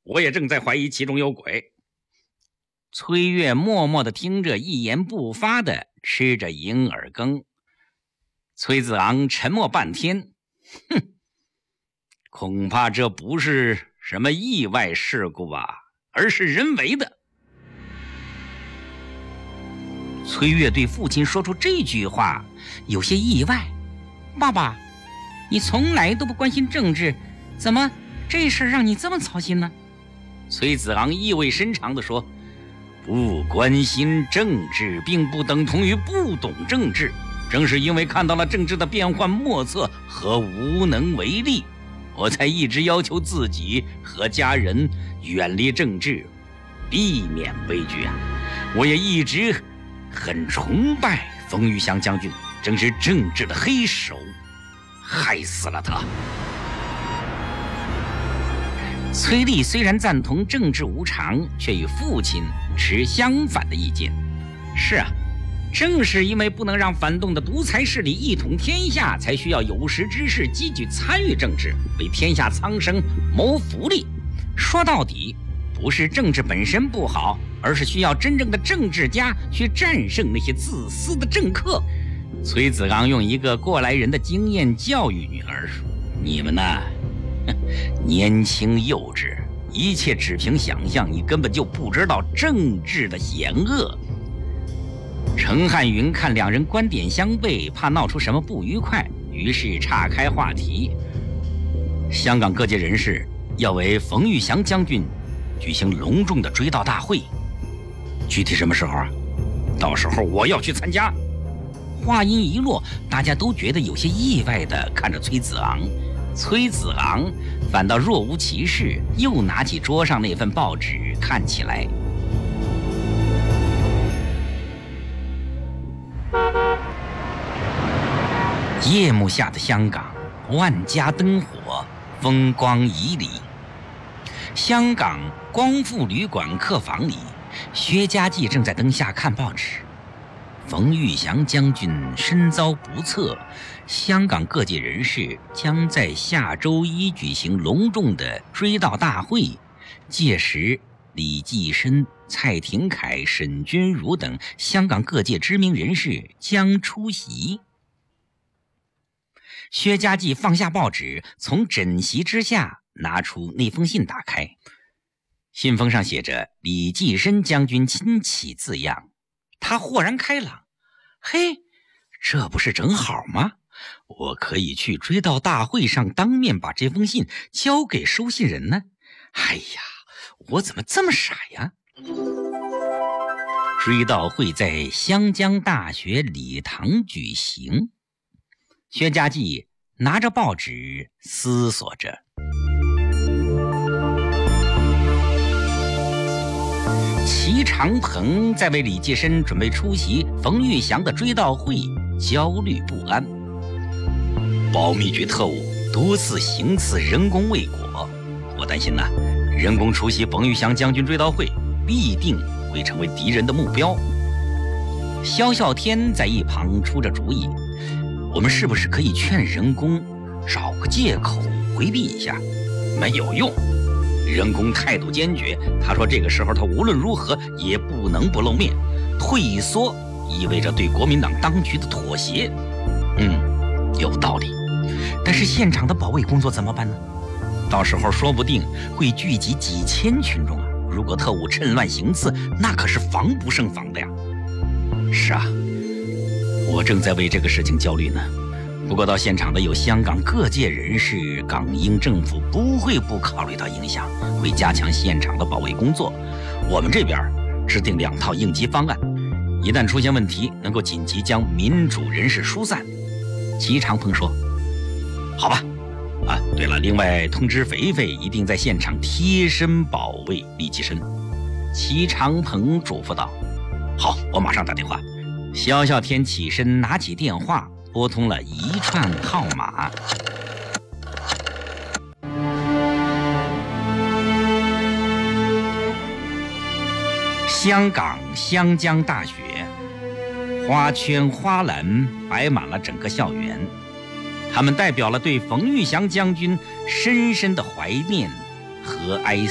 我也正在怀疑其中有鬼。崔月默默地听着，一言不发地吃着银耳羹。崔子昂沉默半天，恐怕这不是什么意外事故吧，而是人为的。崔月对父亲说出这句话有些意外。爸爸，你从来都不关心政治，怎么这事让你这么操心呢？崔子昂意味深长地说，不关心政治并不等同于不懂政治，正是因为看到了政治的变幻莫测和无能为力，我才一直要求自己和家人远离政治，避免悲剧啊！我也一直很崇拜冯玉祥将军，正是政治的黑手害死了他。崔丽虽然赞同政治无常，却与父亲持相反的意见。是啊，正是因为不能让反动的独裁势力一统天下，才需要有识之士积极参与政治，为天下苍生谋福利。说到底，不是政治本身不好，而是需要真正的政治家去战胜那些自私的政客。崔子昂用一个过来人的经验教育女儿说：“你们呢，年轻幼稚，一切只凭想象，你根本就不知道政治的险恶。”程汉云看两人观点相悖，怕闹出什么不愉快，于是岔开话题。香港各界人士要为冯玉祥将军举行隆重的追悼大会，具体什么时候啊？到时候我要去参加。话音一落，大家都觉得有些意外地看着崔子昂。崔子昂反倒若无其事，又拿起桌上那份报纸看起来。夜幕下的香港，万家灯火，风光旖旎。香港光复旅馆客房里，薛家骥正在灯下看报纸。冯玉祥将军身遭不测，香港各界人士将在下周一举行隆重的追悼大会，届时李济深、蔡廷锴、沈钧儒等香港各界知名人士将出席。薛家骥放下报纸，从枕席之下拿出那封信，打开。信封上写着李济深将军亲启字样。他豁然开朗，嘿，这不是正好吗？我可以去追悼大会上当面把这封信交给收信人呢。哎呀，我怎么这么傻呀？追悼会在湘江大学礼堂举行。薛家骥拿着报纸思索着。齐长鹏在为李济深准备出席冯玉祥的追悼会焦虑不安。保密局特务多次行刺人工未果，我担心人工出席冯玉祥将军追悼会必定会成为敌人的目标。萧啸天在一旁出着主意，我们是不是可以劝人工找个借口回避一下？没有用，人工态度坚决，他说这个时候他无论如何也不能不露面，退缩意味着对国民党当局的妥协。有道理，但是现场的保卫工作怎么办呢？到时候说不定会聚集几千群众啊！如果特务趁乱行刺，那可是防不胜防的呀。是啊，我正在为这个事情焦虑呢。不过到现场的有香港各界人士，港英政府不会不考虑到影响，会加强现场的保卫工作。我们这边制定2套应急方案，一旦出现问题，能够紧急将民主人士疏散。齐长鹏说：“好吧。对了，另外通知肥肥一定在现场贴身保卫李济深。”齐长鹏嘱咐道：“好，我马上打电话。”萧啸天起身拿起电话，拨通了一串号码。香港湘江大学，花圈花篮摆满了整个校园，他们代表了对冯玉祥将军深深的怀念和哀思。